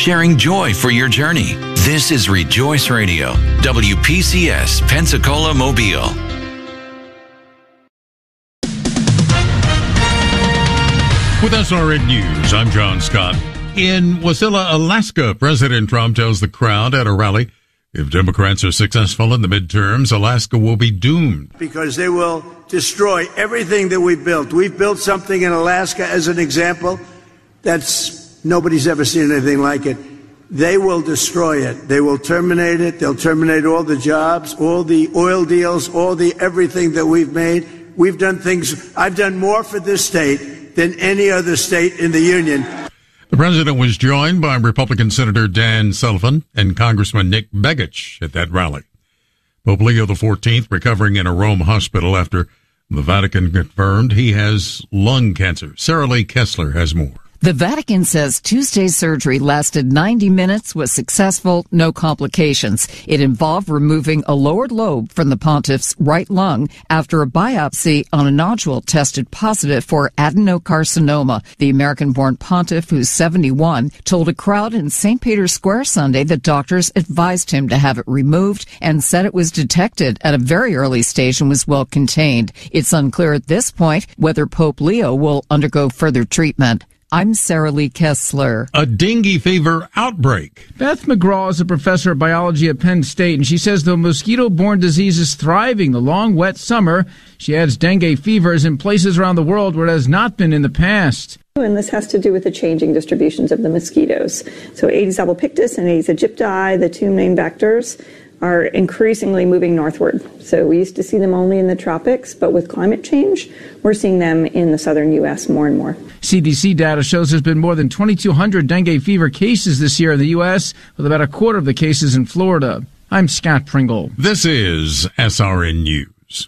sharing joy for your journey. This is Rejoice Radio, WPCS, Pensacola, Mobile. With SRN News, I'm John Scott. In Wasilla, Alaska, President Trump tells the crowd at a rally, if Democrats are successful in the midterms, Alaska will be doomed. Because they will destroy everything that we've built. We've built something in Alaska, as an example, that's nobody's ever seen anything like it. They will destroy it. They will terminate it. They'll terminate all the jobs, all the oil deals, all the everything that we've made. We've done things. I've done more for this state than any other state in the union. The president was joined by Republican Senator Dan Sullivan and Congressman Nick Begich at that rally. Pope Leo XIV recovering in a Rome hospital after the Vatican confirmed he has lung cancer. Sarah Lee Kessler has more. The Vatican says Tuesday's surgery lasted 90 minutes, was successful, no complications. It involved removing a lowered lobe from the pontiff's right lung after a biopsy on a nodule tested positive for adenocarcinoma. The American-born pontiff, who's 71, told a crowd in St. Peter's Square Sunday that doctors advised him to have it removed and said it was detected at a very early stage and was well contained. It's unclear at this point whether Pope Leo will undergo further treatment. I'm Sarah Lee Kessler. A dengue fever outbreak. Beth McGraw is a professor of biology at Penn State, and she says the mosquito-borne disease is thriving the long, wet summer. She adds dengue fever is in places around the world where it has not been in the past. And this has to do with the changing distributions of the mosquitoes. So Aedes albopictus and Aedes aegypti, the two main vectors, are increasingly moving northward. So we used to see them only in the tropics, but with climate change, we're seeing them in the southern U.S. more and more. CDC data shows there's been more than 2,200 dengue fever cases this year in the U.S., with about a quarter of the cases in Florida. I'm Scott Pringle. This is SRN News.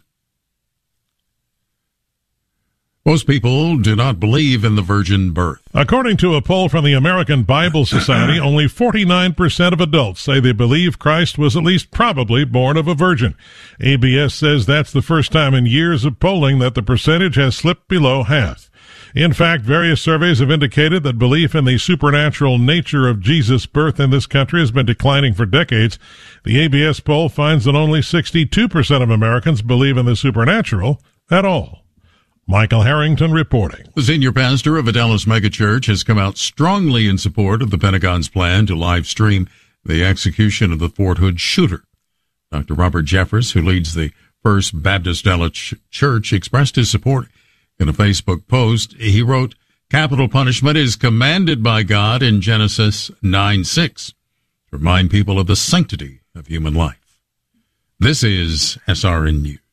Most people do not believe in the virgin birth. According to a poll from the American Bible Society, only 49% of adults say they believe Christ was at least probably born of a virgin. ABS says that's the first time in years of polling that the percentage has slipped below half. In fact, various surveys have indicated that belief in the supernatural nature of Jesus' birth in this country has been declining for decades. The ABS poll finds that only 62% of Americans believe in the supernatural at all. Michael Harrington reporting. The senior pastor of a Dallas megachurch has come out strongly in support of the Pentagon's plan to live stream the execution of the Fort Hood shooter. Dr. Robert Jeffress, who leads the First Baptist Dallas Church, expressed his support in a Facebook post. He wrote, "Capital punishment is commanded by God in Genesis 9:6 to remind people of the sanctity of human life." This is SRN News.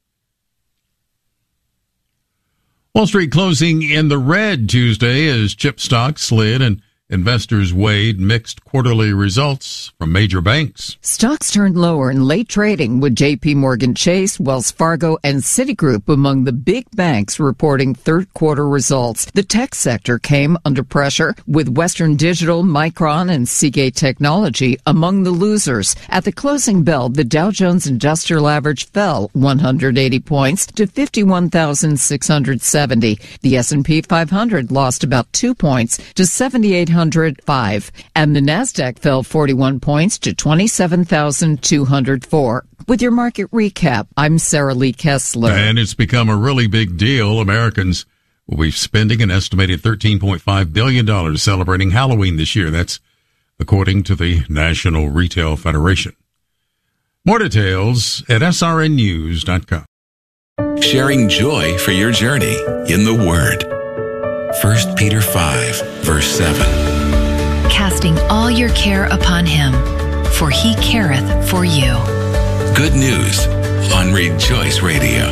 Wall Street closing in the red Tuesday as chip stocks slid and investors weighed mixed quarterly results from major banks. Stocks turned lower in late trading with J.P. Morgan Chase, Wells Fargo, and Citigroup among the big banks reporting third-quarter results. The tech sector came under pressure, with Western Digital, Micron, and Seagate Technology among the losers. At the closing bell, the Dow Jones Industrial Average fell 180 points to 51,670. The S&P 500 lost about 2 points to 7,805, and the Nasdaq fell 41 points to 27,204. With your market recap, I'm Sarah Lee Kessler. And it's become a really big deal. Americans will be spending an estimated $13.5 billion celebrating Halloween this year. That's according to the National Retail Federation. More details at srnnews.com. Sharing joy for your journey in the Word. 1 Peter 5, verse 7. Casting all your care upon him, for he careth for you. Good news on Rejoice Radio.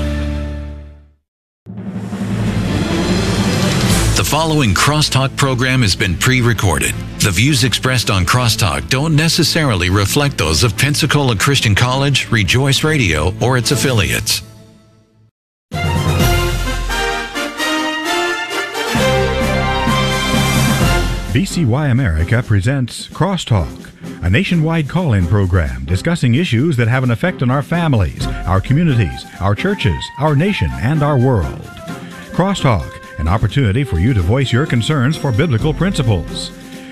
The following Crosstalk program has been pre-recorded. The views expressed on Crosstalk don't necessarily reflect those of Pensacola Christian College, Rejoice Radio, or its affiliates. VCY America presents Crosstalk, a nationwide call-in program discussing issues that have an effect on our families, our communities, our churches, our nation, and our world. Crosstalk, an opportunity for you to voice your concerns for biblical principles.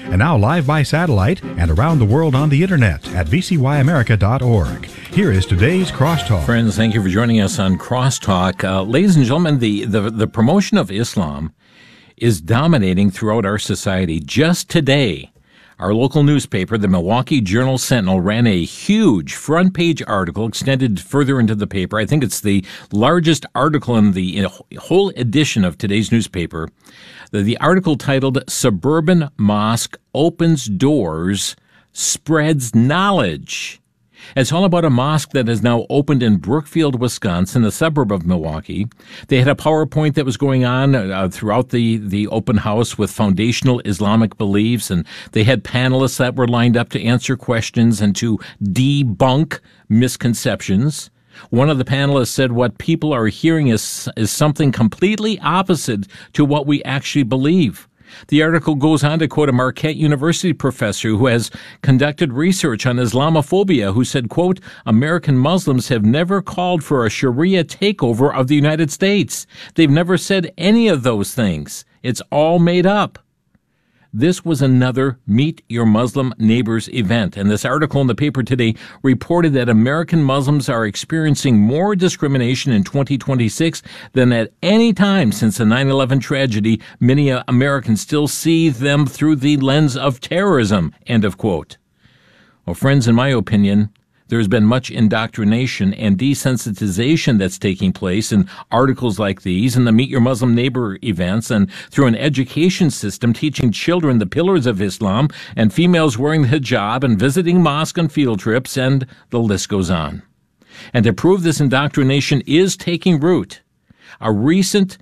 and now live by satellite and around the world on the internet at vcyamerica.org. Here is today's Crosstalk. Friends, thank you for joining us on Crosstalk. Ladies and gentlemen, the promotion of Islam is dominating throughout our society. Just today, our local newspaper, the Milwaukee Journal-Sentinel, ran a huge front-page article extended further into the paper. I think it's the largest article in the whole edition of today's newspaper. The article titled, "Suburban Mosque Opens Doors, Spreads Knowledge." It's all about a mosque that has now opened in Brookfield, Wisconsin, a suburb of Milwaukee. They had a PowerPoint that was going on throughout the open house with foundational Islamic beliefs, and they had panelists that were lined up to answer questions and to debunk misconceptions. One of the panelists said what people are hearing is something completely opposite to what we actually believe. The article goes on to quote a Marquette University professor who has conducted research on Islamophobia, who said, quote, "American Muslims have never called for a Sharia takeover of the United States. They've never said any of those things. It's all made up." This was another Meet Your Muslim Neighbors event, and this article in the paper today reported that American Muslims are experiencing more discrimination in 2026 than at any time since the 9/11 tragedy. Many Americans still see them through the lens of terrorism, end of quote. Well, friends, in my opinion, there's been much indoctrination and desensitization that's taking place in articles like these, in the Meet Your Muslim Neighbor events, and through an education system teaching children the pillars of Islam and females wearing the hijab and visiting mosque on field trips, and the list goes on. And to prove this indoctrination is taking root, a recent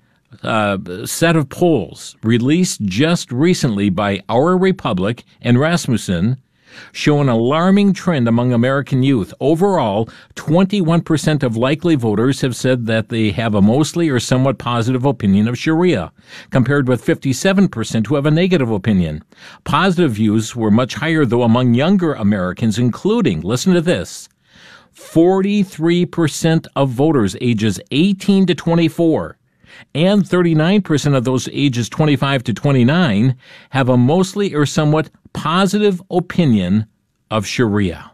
set of polls released just recently by Our Republic and Rasmussen show an alarming trend among American youth. Overall, 21% of likely voters have said that they have a mostly or somewhat positive opinion of Sharia, compared with 57% who have a negative opinion. Positive views were much higher, though, among younger Americans, including, listen to this, 43% of voters ages 18 to 24 and 39% of those ages 25 to 29 have a mostly or somewhat positive opinion of Sharia.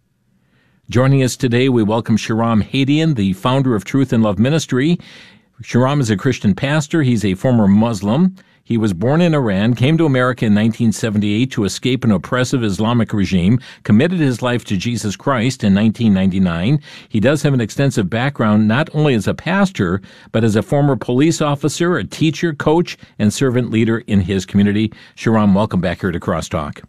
Joining us today, we welcome Shahram Hadian, the founder of Truth and Love Ministry. Shahram is a Christian pastor. He's a former Muslim. He was born in Iran, came to America in 1978 to escape an oppressive Islamic regime, committed his life to Jesus Christ in 1999. He does have an extensive background, not only as a pastor, but as a former police officer, a teacher, coach, and servant leader in his community. Shahram, welcome back here to Crosstalk.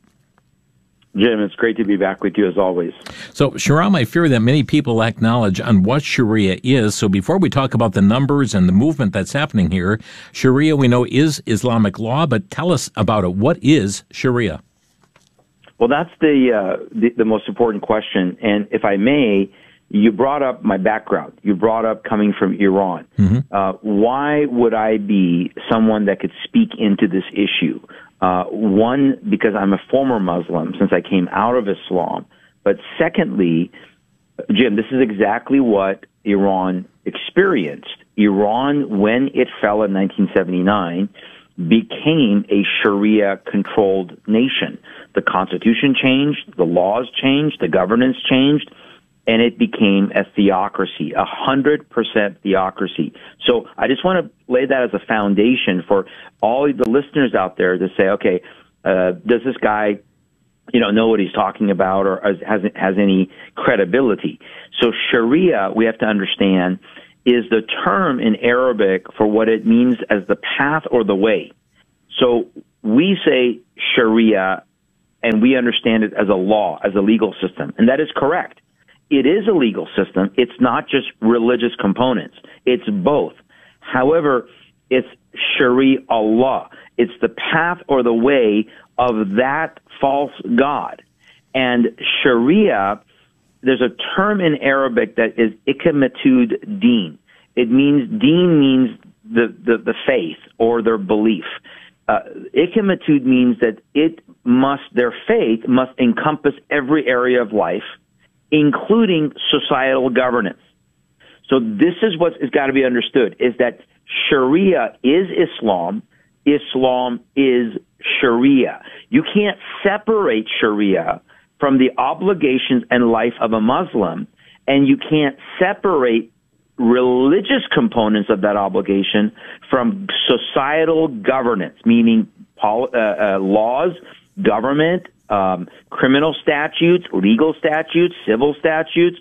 Jim, it's great to be back with you as always. So, Shahram, I fear that many people lack knowledge on what Sharia is. So before we talk about the numbers and the movement that's happening here, Sharia, we know, is Islamic law, but tell us about it. What is Sharia? Well, that's the most important question. And if I may, you brought up my background. You brought up coming from Iran. Why would I be someone that could speak into this issue? One, because I'm a former Muslim since I came out of Islam. But secondly, Jim, this is exactly what Iran experienced. Iran, when it fell in 1979, became a Sharia-controlled nation. The constitution changed, the laws changed, the governance changed, and it became a theocracy, 100% theocracy. So I just want to lay that as a foundation for all the listeners out there to say, okay, does this guy, know what he's talking about, or has any credibility? So Sharia, we have to understand, is the term in Arabic for what it means as the path or the way. So we say Sharia, and we understand it as a law, as a legal system, and that is correct. It is a legal system. It's not just religious components. It's both. However, it's Sharia law. It's the path or the way of that false god. And Sharia, there's a term in Arabic that is ikamatud deen. Deen means the faith or their belief. Ikamatud means that their faith must encompass every area of life, including societal governance. So this is what has got to be understood, is that Sharia is Islam. Islam is Sharia. You can't separate Sharia from the obligations and life of a Muslim, and you can't separate religious components of that obligation from societal governance, meaning laws, government, criminal statutes, legal statutes, civil statutes,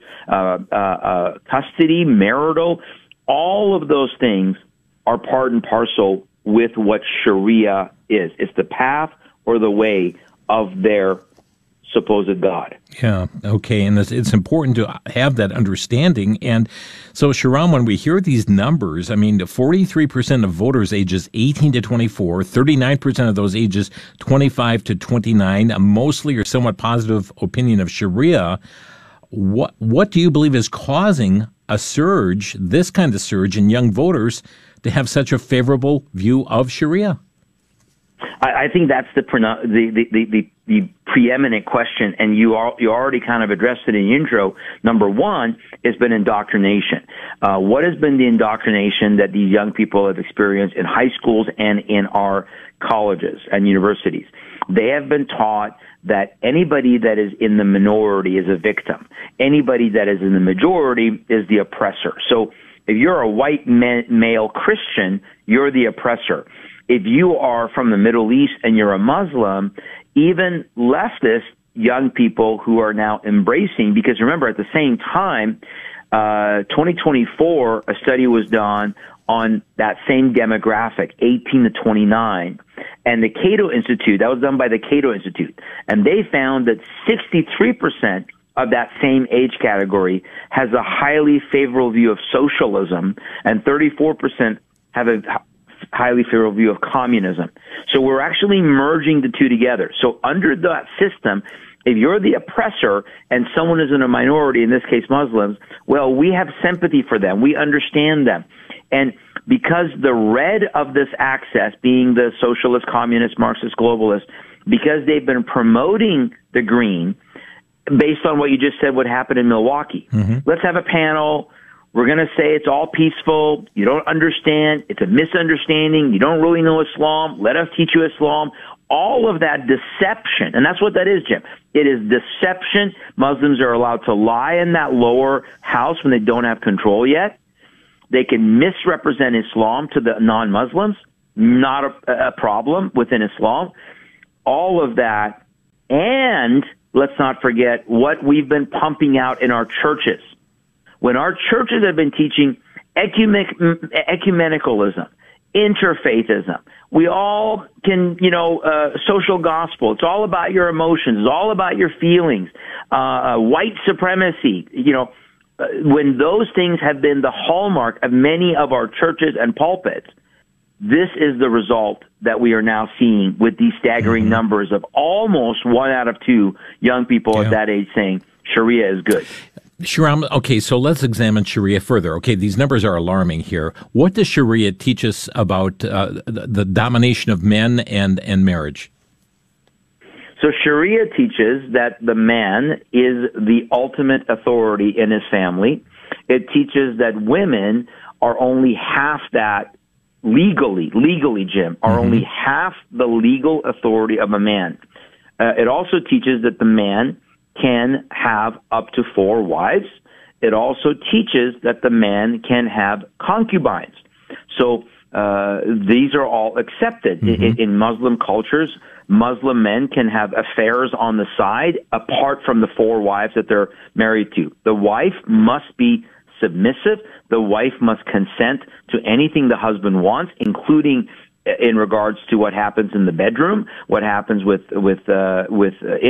custody, marital. All of those things are part and parcel with what Sharia is. It's the path or the way of their supposed God. Yeah, okay, and it's important to have that understanding. And so, Shahram, when we hear these numbers, I mean, 43% of voters ages 18 to 24, 39% of those ages 25 to 29, a mostly or somewhat positive opinion of Sharia. What do you believe is causing a surge, this kind of surge in young voters to have such a favorable view of Sharia? I think that's the preeminent question, and you already kind of addressed it in the intro. Number one has been indoctrination. What has been the indoctrination that these young people have experienced in high schools and in our colleges and universities? They have been taught that anybody that is in the minority is a victim. Anybody that is in the majority is the oppressor. So if you're a white male Christian, you're the oppressor. If you are from the Middle East and you're a Muslim, even leftist young people who are now embracing, because remember, at the same time, 2024, a study was done on that same demographic, 18 to 29, and the Cato Institute, that was done by the Cato Institute, and they found that 63% of that same age category has a highly favorable view of socialism, and 34% have a highly favorable view of communism. So we're actually merging the two together. So under that system, if you're the oppressor and someone is in a minority, in this case Muslims, well, we have sympathy for them. We understand them. And because the red of this access, being the socialist, communist, Marxist, globalist, because they've been promoting the green, based on what you just said would happen in Milwaukee. Mm-hmm. Let's have a panel. We're going to say it's all peaceful. You don't understand. It's a misunderstanding. You don't really know Islam. Let us teach you Islam. All of that deception, and that's what that is, Jim. It is deception. Muslims are allowed to lie in that lower house when they don't have control yet. They can misrepresent Islam to the non-Muslims. Not a problem within Islam. All of that. And let's not forget what we've been pumping out in our churches. When our churches have been teaching ecumenicalism, interfaithism, we all can, social gospel. It's all about your emotions. It's all about your feelings. White supremacy, when those things have been the hallmark of many of our churches and pulpits, this is the result that we are now seeing with these staggering numbers of almost 1 out of 2 young people at that age saying Sharia is good. Shahram, okay, so let's examine Sharia further. Okay, these numbers are alarming here. What does Sharia teach us about the domination of men and marriage? So Sharia teaches that the man is the ultimate authority in his family. It teaches that women are only half that legally, Jim, are only half the legal authority of a man. It also teaches that the man can have up to 4 wives. It also teaches that the man can have concubines. So these are all accepted. In Muslim cultures, Muslim men can have affairs on the side apart from the 4 wives that they're married to. The wife must be submissive. The wife must consent to anything the husband wants, including in regards to what happens in the bedroom, what happens with